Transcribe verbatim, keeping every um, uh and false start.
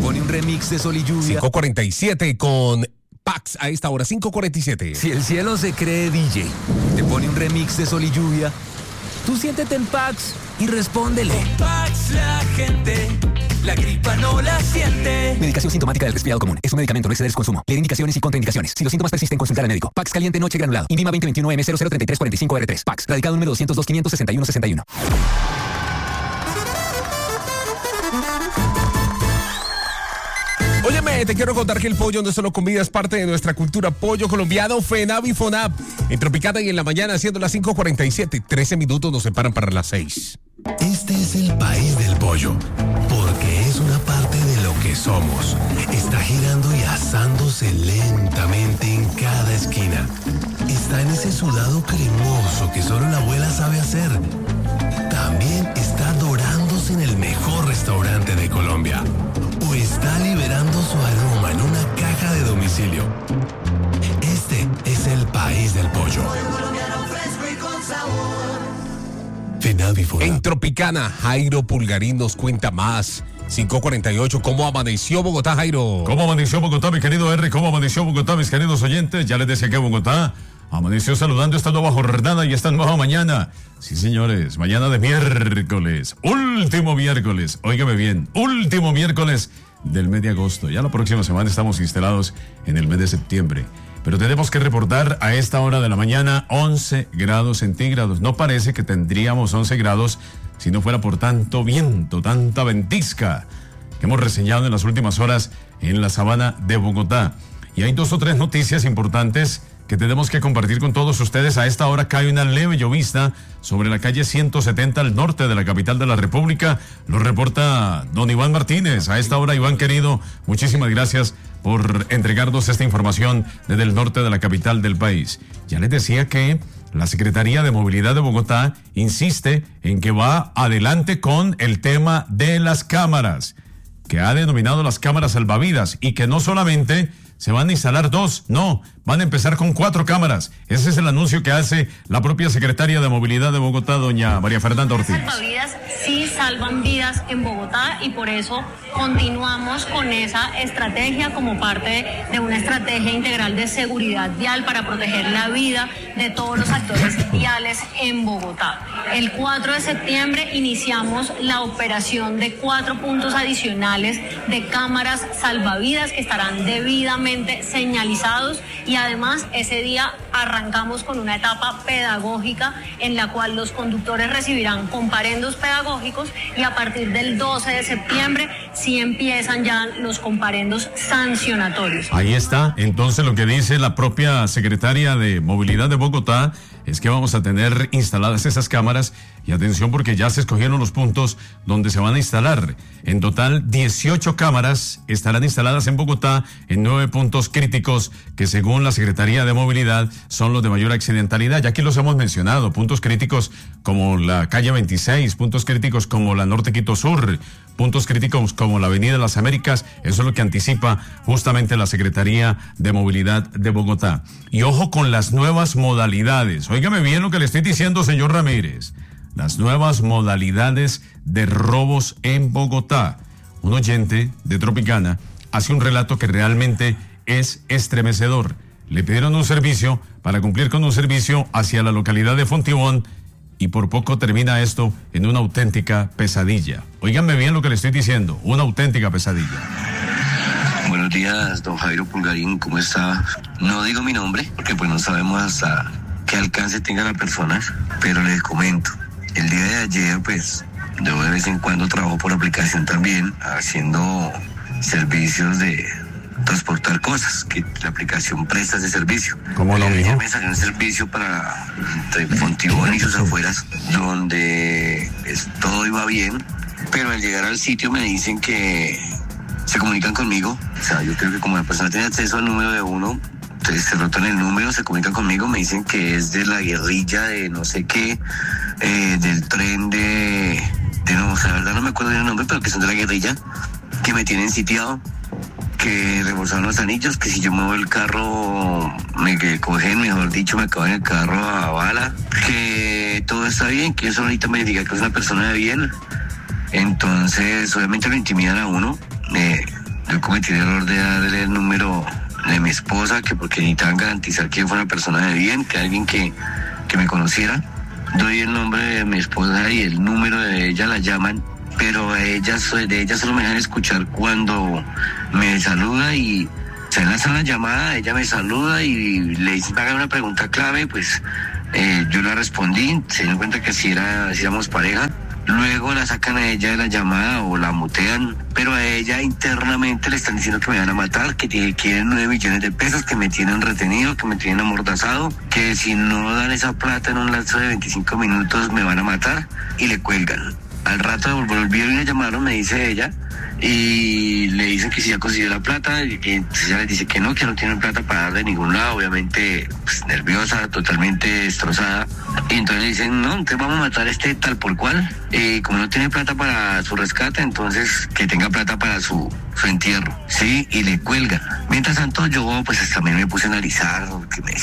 pone un remix de Sol y Lluvia. cinco cuarenta y siete con Pax a esta hora, cinco cuarenta y siete. Si el cielo se cree D J, te pone un remix de Sol y Lluvia, tú siéntete en Pax y respóndele. Con Pax la gente, la gripa no la siente. Medicación sintomática del resfriado común. Es un medicamento, no exceder su consumo. Leer indicaciones y contraindicaciones. Si los síntomas persisten, consultar al médico. Pax caliente noche granulado. INVIMA veinte veintiuno M cero cero treinta y tres cuarenta y cinco R tres. Pax. Radicado número doscientos dos quinientos sesenta y uno sesenta y uno. Óyeme, te quiero contar que el pollo no solo comida, es parte de nuestra cultura. Pollo colombiano, FENAV y FONAP. En Tropicana y en la mañana, siendo las cinco cuarenta y siete. trece minutos nos separan para las seis. Este es el país del pollo, porque es una parte de lo que somos. Está girando y asándose lentamente en cada esquina. Está en ese sudado cremoso que solo la abuela sabe hacer. También está dorándose en el mejor restaurante de Colombia. O está liberando su aroma en una caja de domicilio. Este es el país del pollo. En Tropicana, Jairo Pulgarín nos cuenta más. cinco cuarenta y ocho, ¿cómo amaneció Bogotá, Jairo? ¿Cómo amaneció Bogotá, mi querido R? ¿Cómo amaneció Bogotá, mis queridos oyentes? Ya les decía que Bogotá amaneció saludando esta nueva jornada y esta nueva mañana. Sí, señores, mañana de miércoles, último miércoles, óigame bien, último miércoles del mes de agosto. Ya la próxima semana estamos instalados en el mes de septiembre. Pero tenemos que reportar a esta hora de la mañana once grados centígrados. No parece que tendríamos once grados si no fuera por tanto viento, tanta ventisca que hemos reseñado en las últimas horas en la sabana de Bogotá. Y hay dos o tres noticias importantes que tenemos que compartir con todos ustedes. A esta hora cae una leve llovizna sobre la calle ciento setenta al norte de la capital de la República. Lo reporta don Iván Martínez. A esta hora, Iván querido, muchísimas gracias por entregarnos esta información desde el norte de la capital del país. Ya les decía que la Secretaría de Movilidad de Bogotá insiste en que va adelante con el tema de las cámaras, que ha denominado las cámaras salvavidas, y que no solamente se van a instalar dos, no, van a empezar con cuatro cámaras. Ese es el anuncio que hace la propia secretaria de Movilidad de Bogotá, doña María Fernanda Ortiz. Las salvavidas sí salvan vidas en Bogotá y por eso continuamos con esa estrategia como parte de una estrategia integral de seguridad vial para proteger la vida de todos los actores viales en Bogotá. El cuatro de septiembre iniciamos la operación de cuatro puntos adicionales de cámaras salvavidas que estarán debidamente señalizados, y además ese día arrancamos con una etapa pedagógica en la cual los conductores recibirán comparendos pedagógicos, y a partir del doce de septiembre sí empiezan ya los comparendos sancionatorios. Ahí está, entonces lo que dice la propia secretaria de Movilidad de Bogotá es que vamos a tener instaladas esas cámaras, y atención porque ya se escogieron los puntos donde se van a instalar. En total, dieciocho cámaras estarán instaladas en Bogotá en nueve puntos críticos que, según la Secretaría de Movilidad, son los de mayor accidentalidad. Ya aquí los hemos mencionado, puntos críticos como la calle veintiséis, puntos críticos como la Norte Quito Sur, puntos críticos como la Avenida de las Américas. Eso es lo que anticipa justamente la Secretaría de Movilidad de Bogotá. Y ojo con las nuevas modalidades. Óigame bien lo que le estoy diciendo, señor Ramírez. Las nuevas modalidades de robos en Bogotá. Un oyente de Tropicana hace un relato que realmente es estremecedor. Le pidieron un servicio para cumplir con un servicio hacia la localidad de Fontibón, y por poco termina esto en una auténtica pesadilla. Óiganme bien lo que le estoy diciendo, una auténtica pesadilla. Buenos días, don Jairo Pulgarín, ¿cómo está? No digo mi nombre, porque pues no sabemos hasta qué alcance tenga la persona, pero les comento. El día de ayer, pues, yo de vez en cuando trabajo por aplicación también, haciendo servicios de transportar cosas que la aplicación presta ese servicio. ¿Cómo lo Ayer dijo? me salió un servicio para entre Fontibón y sus afueras, donde pues, todo iba bien, pero al llegar al sitio me dicen que se comunican conmigo. O sea, yo creo que como la persona tiene acceso al número de uno, entonces se rotan el número, se comunican conmigo, me dicen que es de la guerrilla de no sé qué, eh, del tren de, de no, o sea, la verdad no me acuerdo del nombre, pero que son de la guerrilla, que me tienen sitiado, que reembolsaron los anillos, que si yo muevo el carro me que cogen, mejor dicho, me acaban el carro a bala, que todo está bien, que eso ahorita me diga que es una persona de bien. Entonces obviamente lo intimidan a uno. eh, cometí el error de darle el número de mi esposa, que porque necesitaban garantizar que fue una persona de bien, que alguien que, que me conociera. Doy el nombre de mi esposa y el número de ella, la llaman, pero a ella, de ella solo me dejan escuchar cuando me saluda y se enlaza la llamada, ella me saluda y le dicen, haga una pregunta clave, pues eh, yo la respondí, se dieron cuenta que si, era, si éramos pareja. Luego la sacan a ella de la llamada o la mutean, pero a ella internamente le están diciendo que me van a matar, que tiene, quieren nueve millones de pesos, que me tienen retenido, que me tienen amordazado, que si no dan esa plata en un lapso de veinticinco minutos me van a matar, y le cuelgan. Al rato volvieron y le llamaron, me dice ella, y le dicen que si ya consiguió la plata, y entonces ella les dice que no, que no tienen plata para dar de ningún lado, obviamente pues, nerviosa, totalmente destrozada. Y entonces le dicen, no, entonces vamos a matar a este tal por cual, y como no tiene plata para su rescate, entonces que tenga plata para su, su entierro, sí, y le cuelgan. Mientras tanto yo pues también me puse a analizar, que me